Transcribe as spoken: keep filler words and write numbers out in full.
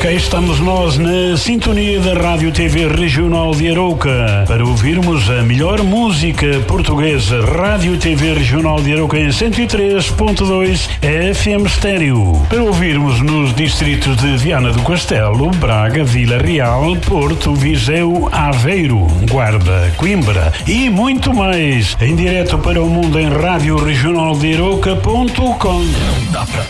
cá estamos nós na sintonia da Rádio T V Regional de Arouca para ouvirmos a melhor música portuguesa. Rádio T V Regional de Arouca em cento e três ponto dois F M Estéreo. Para ouvirmos nos distritos de Viana do Castelo, Braga, Vila Real, Porto, Viseu, Aveiro, Guarda, Coimbra e muito mais. Em direto para o mundo em rádio regional de arouca ponto com. Não dá pra